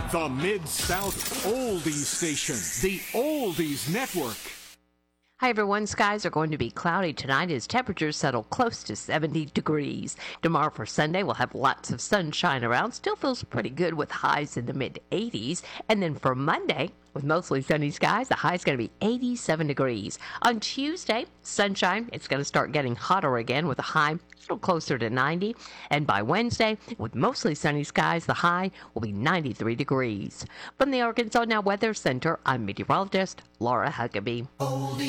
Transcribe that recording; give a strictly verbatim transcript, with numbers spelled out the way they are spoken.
The Mid-South Oldies Station, the Oldies Network. Hi everyone, skies are going to be cloudy tonight as temperatures settle close to seventy degrees. Tomorrow for Sunday, we'll have lots of sunshine around. Still feels pretty good with highs in the mid eighties. And then for Monday, with mostly sunny skies, the high is going to be eighty-seven degrees. On Tuesday, sunshine, it's going to start getting hotter again with a high a little closer to ninety. And by Wednesday, with mostly sunny skies, the high will be ninety-three degrees. From the Arkansas Now Weather Center, I'm meteorologist Laura Huckabee.